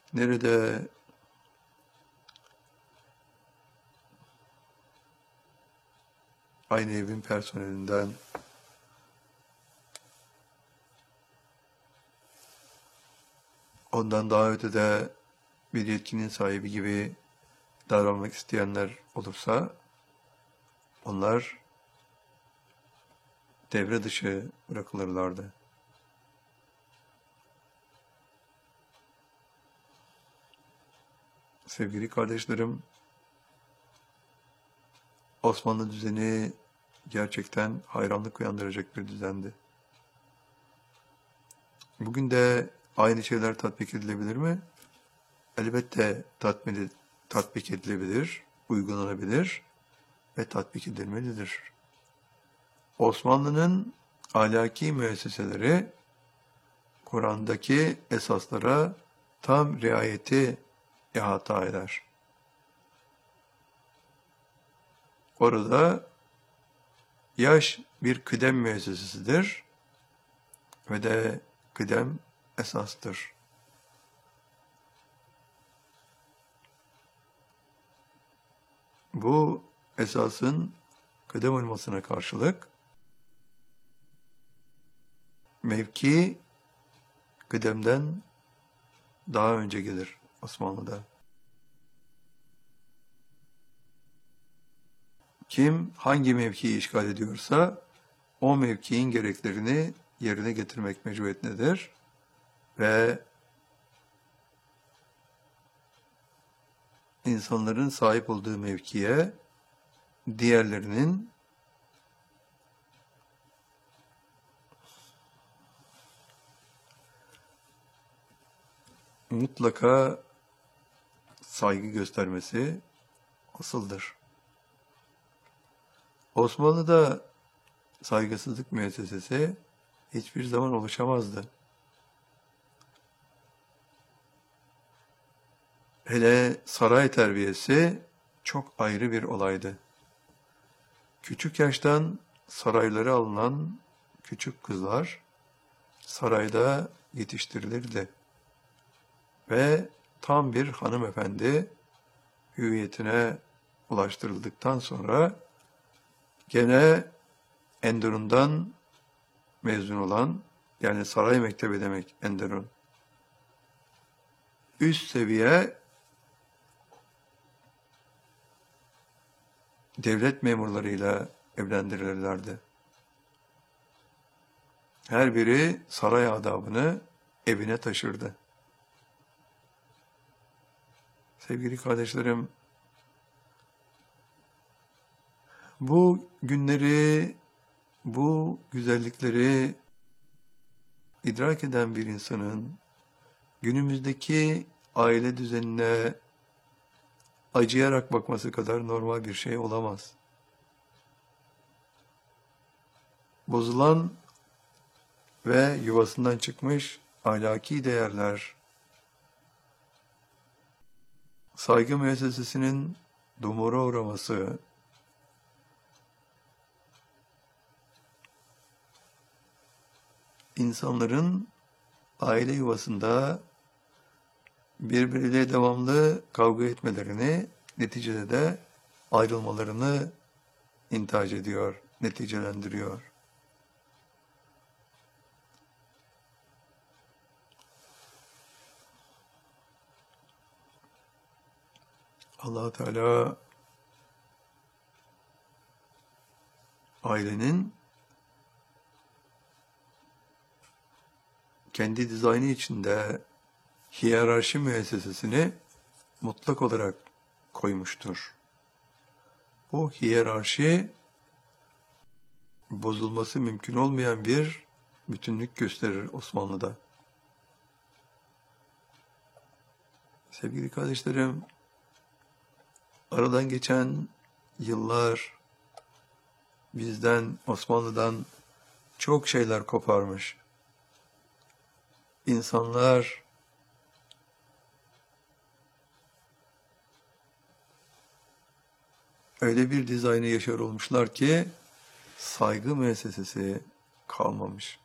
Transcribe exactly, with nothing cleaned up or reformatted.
Nerede aynı evin personelinden ondan daha ötede bir yetkinin sahibi gibi davranmak isteyenler olursa onlar devre dışı bırakılırlardı. Sevgili kardeşlerim, Osmanlı düzeni gerçekten hayranlık uyandıracak bir düzendi. Bugün de aynı şeyler tatbik edilebilir mi? Elbette tatmin, tatbik edilebilir, uygulanabilir ve tatbik edilmelidir. Osmanlı'nın ahlaki müesseseleri Kur'an'daki esaslara tam riayeti ihata eder. Orada yaş bir kıdem müessesesidir ve de kıdem esastır. Bu esasın kıdem olmasına karşılık mevki kıdemden daha önce gelir Osmanlı'da. Kim hangi mevkiyi işgal ediyorsa o mevkiin gereklerini yerine getirmek mecburiyetindedir ve insanların sahip olduğu mevkiye diğerlerinin mutlaka saygı göstermesi asıldır. Osmanlı'da saygısızlık müessesesi hiçbir zaman oluşamazdı. Hele saray terbiyesi çok ayrı bir olaydı. Küçük yaştan saraylara alınan küçük kızlar sarayda yetiştirilirdi. Ve tam bir hanımefendi hüviyetine ulaştırıldıktan sonra gene Enderun'dan mezun olan, yani saray mektebi demek Enderun, üst seviye devlet memurlarıyla evlendirilirlerdi. Her biri saray adabını evine taşırdı. Sevgili kardeşlerim, bu günleri, bu güzellikleri idrak eden bir insanın günümüzdeki aile düzenine acıyarak bakması kadar normal bir şey olamaz. Bozulan ve yuvasından çıkmış ahlaki değerler, saygı müessesesinin dumura uğraması, insanların aile yuvasında birbiriyle devamlı kavga etmelerini, neticede de ayrılmalarını intihac ediyor, neticelendiriyor. Allah Teala ailenin kendi dizaynı içinde hiyerarşi müessesesini mutlak olarak koymuştur. Bu hiyerarşi bozulması mümkün olmayan bir bütünlük gösterir Osmanlı'da. Sevgili kardeşlerim, aradan geçen yıllar bizden, Osmanlı'dan çok şeyler koparmış. İnsanlar öyle bir dizaynı yaşar olmuşlar ki saygı müessesesi kalmamış.